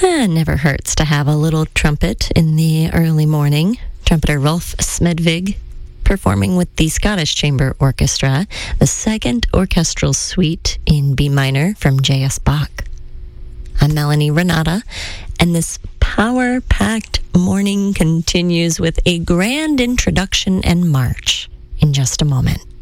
Never hurts to have a little trumpet in the early morning. Trumpeter Rolf Smedvig performing with the Scottish Chamber Orchestra, the second orchestral suite in B minor from J.S. Bach. I'm Melanie Renata, and this power-packed morning continues with a grand introduction and march in just a moment.